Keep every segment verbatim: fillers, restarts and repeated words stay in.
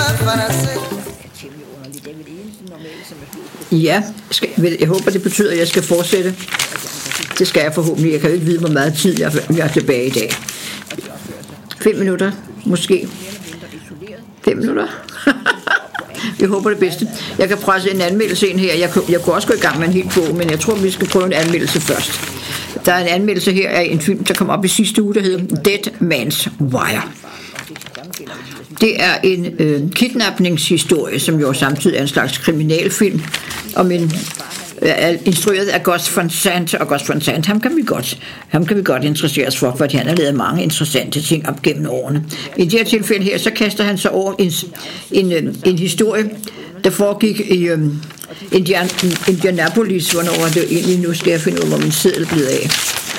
Ja, skal, jeg håber, det betyder, at jeg skal fortsætte. Det skal jeg forhåbentlig. Jeg kan jo ikke vide, hvor meget tid jeg er tilbage i dag. Fem minutter, måske. Fem minutter? Jeg håber det bedste. Jeg kan presse en anmeldelse ind her. Jeg, jeg kunne også gå i gang med en hel bog, men jeg tror, vi skal prøve en anmeldelse først. Der er en anmeldelse her af en film, der kom op i sidste uge, der hedder Dead Man's Wire. Det er en øh, kidnapningshistorie, som jo samtidig er en slags kriminalfilm, om en er instrueret af Gus Van Sant, og Gus Van Sant, ham kan vi godt, ham kan vi godt interessere os for, fordi han har lavet mange interessante ting op gennem årene. I det her tilfælde her, så kaster han sig over en, en, en historie, der foregik i um, Indian, Indianapolis. Hvornår var det egentlig? Nu skal jeg finde ud af, hvor min seddel er blevet af.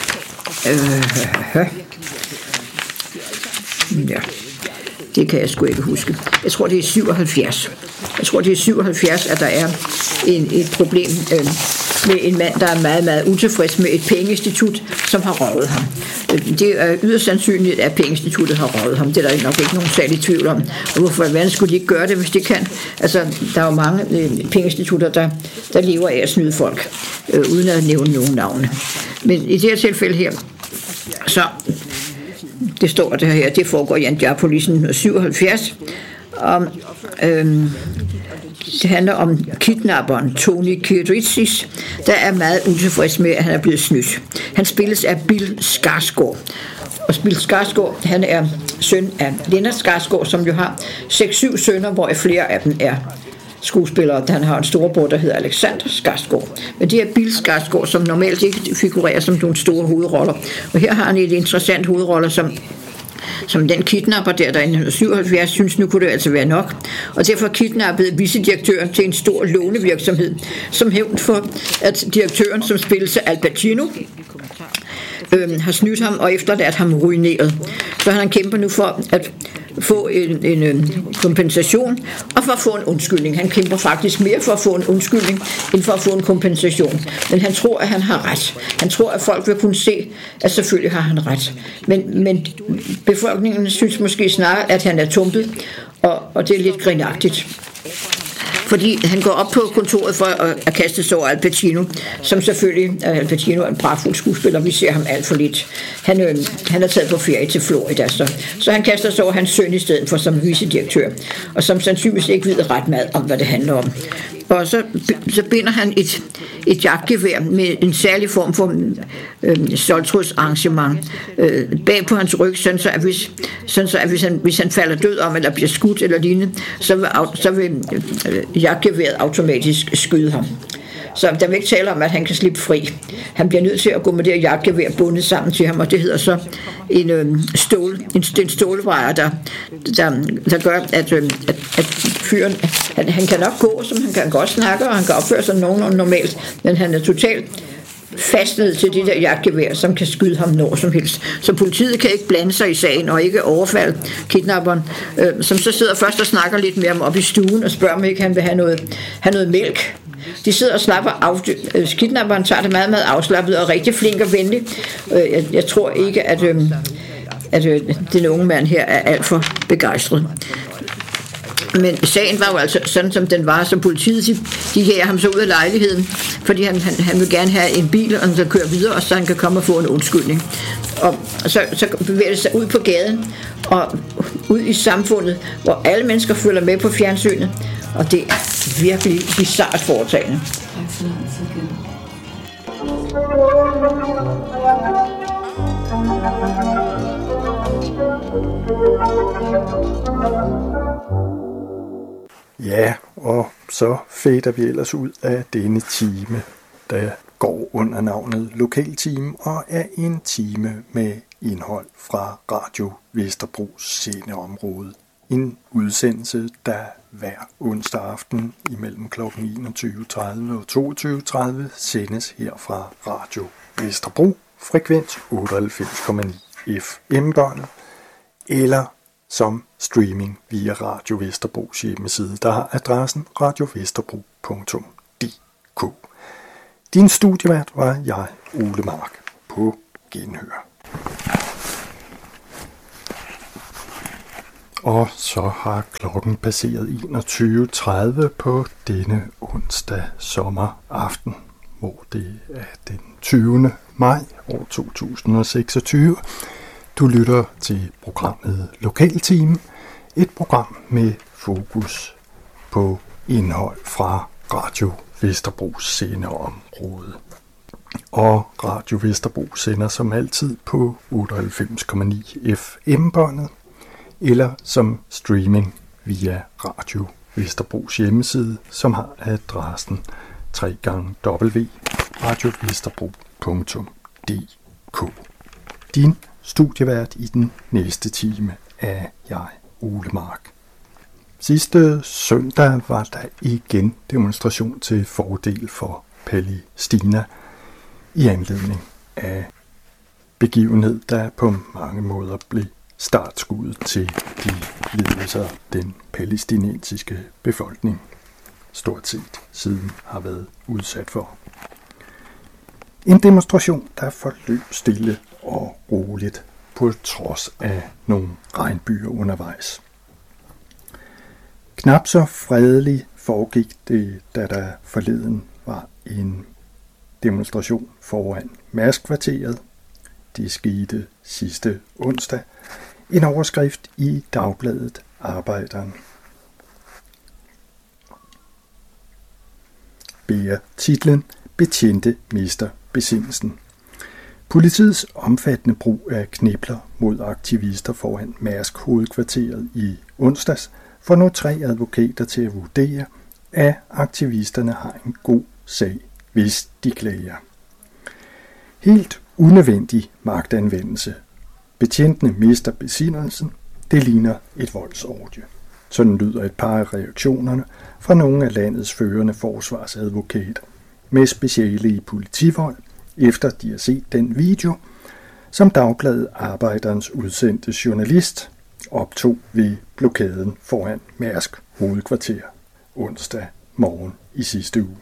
Øh, ja. Det kan jeg sgu ikke huske. Jeg tror, det er syvoghalvfjerds. Jeg tror, det er syvoghalvfjerds, at der er en, et problem øh, med en mand, der er meget, meget utilfreds med et pengeinstitut, som har røvet ham. Det er yderst sandsynligt, at pengeinstituttet har røvet ham. Det er der nok ikke nogen særlig tvivl om. Og hvorfor hvordan skulle de ikke gøre det, hvis de kan? Altså, der er jo mange øh, pengeinstitutter, der, der lever af at snyde folk, øh, uden at nævne nogen navne. Men i det her tilfælde her, så... Det står der her, det foregår i Indianapolis nitten syvoghalvfjerds. Og, øhm, det handler om kidnapperen Tony Kiritsis, der er meget utilfreds med, at han er blevet snydt. Han spilles af Bill Skarsgård. Og Bill Skarsgård, han er søn af Lennart Skarsgård, som jo har seks syv sønner, hvor flere af dem er skuespillere. Han har en storebror, der hedder Alexander Skarsgård. Men det er Bill Skarsgård, som normalt ikke figurerer som nogle store hovedroller. Og her har han et interessant hovedroller, som som den kidnapper der, der i nitten syvoghalvfjerds synes, nu kunne det altså være nok. Og derfor kidnappede vicedirektøren til en stor lånevirksomhed, som hævn for, at direktøren, som spilles af Al Pacino, øh, har snydt ham og efterladt ham ruineret. Så han kæmper nu for at få en, en, en kompensation og for at få en undskyldning. Han kæmper faktisk mere for at få en undskyldning end for at få en kompensation. Men han tror, at han har ret. Han tror, at folk vil kunne se, at selvfølgelig har han ret. Men, men befolkningen synes måske snarere, at han er tumpet, og, og det er lidt grinagtigt. Fordi han går op på kontoret for at, at kaste sig over Al Pacino, som selvfølgelig, Al Pacino er en pragtfuld skuespiller, vi ser ham alt for lidt. Han, øh, han er taget på ferie til Florida, så, så han kaster sig over hans søn i stedet for som vicedirektør, og som sandsynligvis ikke ved ret meget om, hvad det handler om. Og så, så binder han et, et jagtgevær med en særlig form for øh, stoltrådsarrangement øh, bag på hans ryg, sådan så at hvis, sådan så at hvis, han, hvis han falder død om, eller bliver skudt eller lignende, så vil, så vil øh, jagtgeværet automatisk skyde ham. Så der vil ikke tale om, at han kan slippe fri. Han bliver nødt til at gå med det her jagtgevær bundet sammen til ham, og det hedder så en, øh, stål, en, en stålwire, der, der, der gør, at, øh, at, at fyren, han, han kan nok gå, som han kan godt snakke, og han kan opføre sig nogenlunde normalt, men han er totalt fastnet til det der jagtgevær, som kan skyde ham når som helst. Så politiet kan ikke blande sig i sagen og ikke overfalde kidnapperen, øh, som så sidder først og snakker lidt med ham op i stuen og spørger, om ikke han vil have noget, have noget mælk. De sidder og slapper af. Kidnapperen tager det meget, meget afslappet og rigtig flink og venlig. Jeg, jeg tror ikke, at, øh, at øh, den unge mand her er alt for begejstret. Men sagen var jo altså sådan, som den var, så politiet, de, de jager ham så ud af lejligheden, fordi han, han, han vil gerne have en bil, og han kan køre videre, og så han kan komme og få en undskyldning. Og så, så bevæger det sig ud på gaden, og ud i samfundet, hvor alle mennesker følger med på fjernsynet, og det er virkelig bizarrt foretagende. Ja, og så fader vi ellers ud af denne time, der går under navnet Lokaltime og er en time med indhold fra Radio Vesterbros sendeområde. En udsendelse, der hver onsdag aften imellem klokken enogtyve tredive og toogtyve tredive sendes her fra Radio Vesterbro, frekvens otteoghalvfems komma ni F M-båndet, eller som streaming via Radio Vesterbros hjemmeside, der har adressen radio vesterbro punktum d k. Din studievært var jeg, Ole Mark, på genhør. Og så har klokken passeret enogtyve tredive på denne onsdag sommeraften, hvor det er den tyvende maj år to tusind og seksogtyve. Du lytter til programmet Lokalteam, et program med fokus på indhold fra Radio Vesterbros sendeområde. Og Radio Vesterbro sender som altid på otteoghalvfems komma ni F M-båndet, eller som streaming via Radio Vesterbros hjemmeside, som har adressen w w w punktum radio vesterbro punktum d k. Din studievært i den næste time er jeg, Ole Mark. Sidste søndag var der igen demonstration til fordel for Palæstina i anledning af begivenhed, der på mange måder blev startskuddet til de lidelser, den palæstinensiske befolkning stort set siden har været udsat for. En demonstration, der forløb stille og roligt på trods af nogle regnbyer undervejs. Knap så fredeligt foregik det, da der forleden var en demonstration foran Mærsk-kvarteret. Det skete sidste onsdag. En overskrift i dagbladet Arbejderen bærer titlen "Betjente mister besindelsen". Politiets omfattende brug af knipler mod aktivister foran Mærsk hovedkvarteret i onsdags får nu tre advokater til at vurdere, at aktivisterne har en god sag, hvis de klager. Helt unødvendig magtanvendelse. Betjentene mister besindelsen. Det ligner et voldsorgie. Sådan lyder et par af reaktionerne fra nogle af landets førende forsvarsadvokater med speciale i politivold, efter de har set den video, som dagbladet Arbejderens udsendte journalist optog ved blokaden foran Mærsk hovedkvarter onsdag morgen i sidste uge.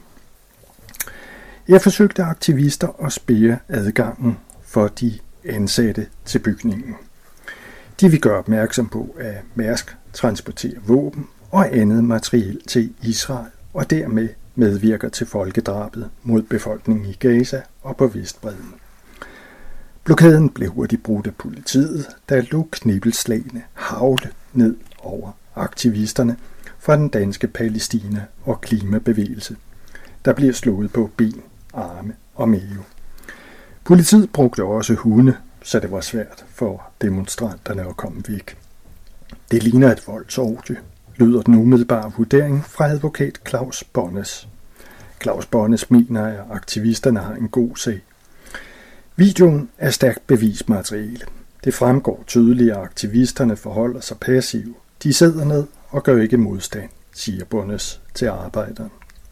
Jeg forsøgte aktivister at spærre adgangen for de ansatte til bygningen. De vil gøre opmærksom på, at Mærsk transporterer våben og andet materiel til Israel og dermed medvirker til folkedrabet mod befolkningen i Gaza og på Vestbredden. Blokaden blev hurtigt brudt af politiet, der lå knibbelslagene hagle ned over aktivisterne fra den danske Palæstina- og klimabevægelse, der bliver slået på ben, arme og mave. Politiet brugte også hunde, så det var svært for demonstranterne at komme væk. Det ligner et voldsorgie, lyder den umiddelbare vurdering fra advokat Claus Bonnes. Claus Bonnes mener, at aktivisterne har en god sag. Videoen er stærkt bevismateriale. Det fremgår tydeligt, at aktivisterne forholder sig passive. De sidder ned og gør ikke modstand, siger Bonnes til Arbejderen.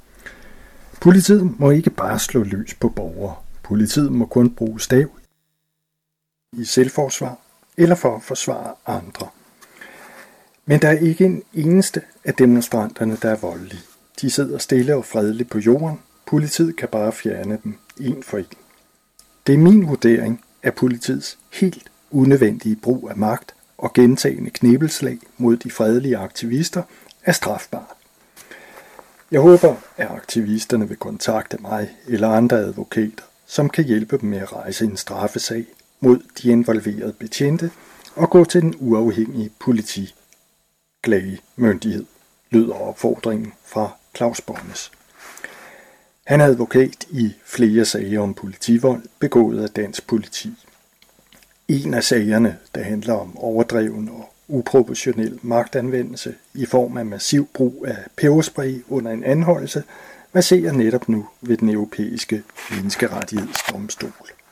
Politiet må ikke bare slå løs på borgere. Politiet må kun bruge stav i selvforsvar eller for at forsvare andre. Men der er ikke en eneste af demonstranterne, der er voldelige. De sidder stille og fredeligt på jorden. Politiet kan bare fjerne dem en for en. Det er min vurdering, at politiets helt unødvendige brug af magt og gentagende knebelslag mod de fredelige aktivister er strafbart. Jeg håber, at aktivisterne vil kontakte mig eller andre advokater, som kan hjælpe dem med at rejse en straffesag mod de involverede betjente og gå til den uafhængige politiklagemyndighed, lyder opfordringen fra Claus Bonnes. Han er advokat i flere sager om politivold begået af dansk politi. En af sagerne, der handler om overdreven og uproportionel magtanvendelse i form af massiv brug af peberspray under en anholdelse, verserer netop nu ved den europæiske menneskerettighedsdomstol.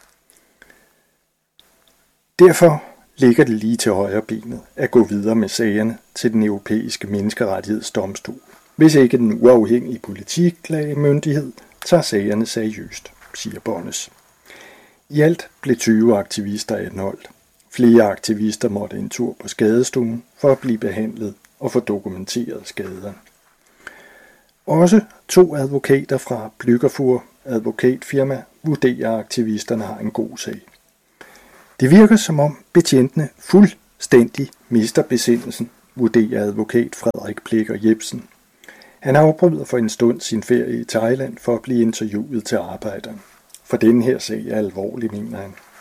Derfor ligger det lige til højre benet at gå videre med sagerne til den europæiske menneskerettighedsdomstol, hvis ikke den uafhængige politiklagemyndighed tager sagerne seriøst, siger Bonnes. I alt blev tyve aktivister anholdt. Flere aktivister måtte en tur på skadestuen for at blive behandlet og få dokumenteret skaderne. Også to advokater fra Blücherfur advokatfirma vurderer, at aktivisterne har en god sag. Det virker som om betjentene fuldstændig mister besindelsen, vurderer advokat Frederik Plekker Jebsen. Han afbryder for en stund sin ferie i Thailand for at blive interviewet til Arbejderen. For denne her sag er alvorlig, mener han.